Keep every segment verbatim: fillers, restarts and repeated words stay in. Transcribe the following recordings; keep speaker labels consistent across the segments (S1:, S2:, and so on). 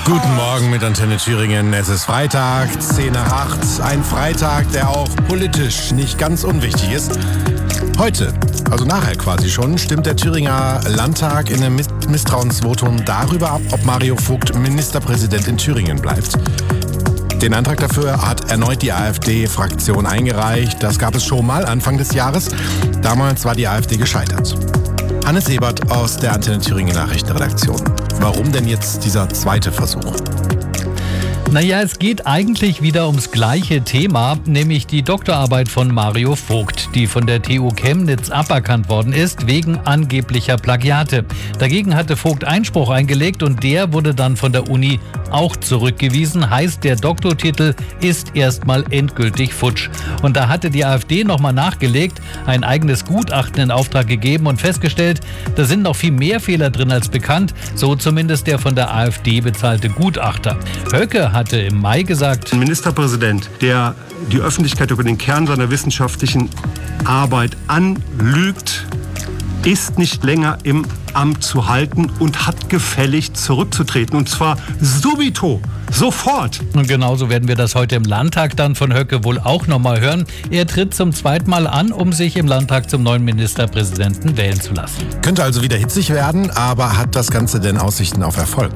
S1: Guten Morgen mit Antenne Thüringen. Es ist Freitag, zehn nach acht. Ein Freitag, der auch politisch nicht ganz unwichtig ist. Heute, also nachher quasi schon, stimmt der Thüringer Landtag in einem Misstrauensvotum darüber ab, ob Mario Vogt Ministerpräsident in Thüringen bleibt. Den Antrag dafür hat erneut die AfD-Fraktion eingereicht. Das gab es schon mal Anfang des Jahres. Damals war die AfD gescheitert. Hannes Ebert aus der Antenne Thüringen Nachrichtenredaktion. Warum denn jetzt dieser zweite Versuch?
S2: Naja, es geht eigentlich wieder ums gleiche Thema, nämlich die Doktorarbeit von Mario Vogt, die von der T U Chemnitz aberkannt worden ist, wegen angeblicher Plagiate. Dagegen hatte Vogt Einspruch eingelegt und der wurde dann von der Uni auch zurückgewiesen. Heißt, der Doktortitel ist erstmal endgültig futsch. Und da hatte die AfD nochmal nachgelegt, ein eigenes Gutachten in Auftrag gegeben und festgestellt, da sind noch viel mehr Fehler drin als bekannt, so zumindest der von der AfD bezahlte Gutachter. Höcke hatte im Mai gesagt,
S3: ein Ministerpräsident, der die Öffentlichkeit über den Kern seiner wissenschaftlichen Arbeit anlügt, ist nicht länger im Amt zu halten und hat gefälligst zurückzutreten. Und zwar subito, sofort.
S2: Und genauso werden wir das heute im Landtag dann von Höcke wohl auch nochmal hören. Er tritt zum zweiten Mal an, um sich im Landtag zum neuen Ministerpräsidenten wählen zu lassen.
S1: Könnte also wieder hitzig werden, aber hat das Ganze denn Aussichten auf Erfolg?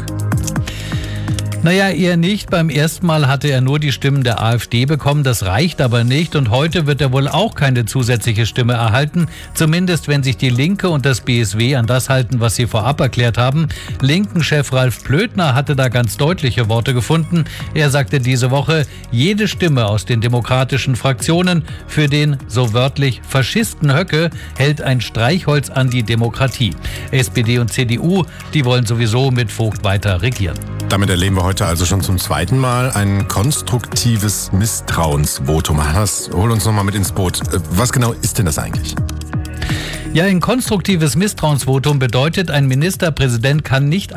S2: Naja, eher nicht. Beim ersten Mal hatte er nur die Stimmen der AfD bekommen. Das reicht aber nicht. Und heute wird er wohl auch keine zusätzliche Stimme erhalten. Zumindest, wenn sich die Linke und das B S W an das halten, was sie vorab erklärt haben. Linken-Chef Ralf Plöthner hatte da ganz deutliche Worte gefunden. Er sagte diese Woche, jede Stimme aus den demokratischen Fraktionen für den, so wörtlich, Faschisten Höcke hält ein Streichholz an die Demokratie. S P D und C D U, die wollen sowieso mit Vogt weiter regieren.
S1: Damit erleben wir heute also schon zum zweiten Mal ein konstruktives Misstrauensvotum. Hannes, hol uns nochmal mit ins Boot. Was genau ist denn das eigentlich?
S2: Ja, ein konstruktives Misstrauensvotum bedeutet, ein Ministerpräsident kann nicht